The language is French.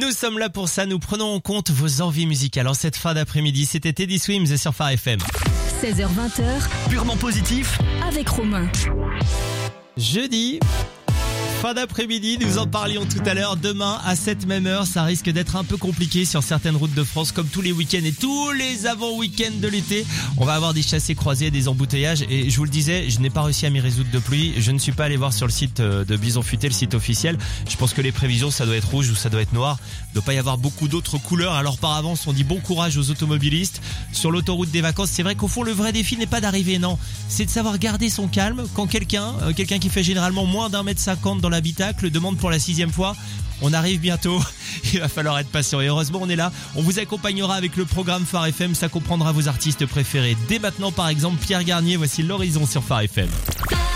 Nous sommes là pour ça, nous prenons en compte vos envies musicales en cette fin d'après-midi. C'était Teddy Swims et sur Phare FM. 16h20, Purement positif. avec Romain. Jeudi, fin d'après-midi, nous en parlions tout à l'heure. Demain, à cette même heure, ça risque d'être un peu compliqué sur certaines routes de France, comme tous les week-ends et tous les avant-week-ends de l'été. On va avoir des chassés-croisés, des embouteillages. Et je vous le disais, je n'ai pas réussi à m'y résoudre de pluie. Je ne suis pas allé voir sur le site de Bison Futé, le site officiel. Je pense que les prévisions, ça doit être rouge ou ça doit être noir. Il ne doit pas y avoir beaucoup d'autres couleurs. Alors par avance, on dit bon courage aux automobilistes. Sur l'autoroute des vacances, c'est vrai qu'au fond, le vrai défi n'est pas d'arriver, non. C'est de savoir garder son calme quand quelqu'un qui fait généralement moins d'1m50 dans l'habitacle demande pour la 6e fois. On arrive bientôt, il va falloir être patient. Et heureusement, on est là. On vous accompagnera avec le programme Phare FM. Ça comprendra vos artistes préférés. Dès maintenant, par exemple, Pierre Garnier. Voici l'horizon sur Phare FM.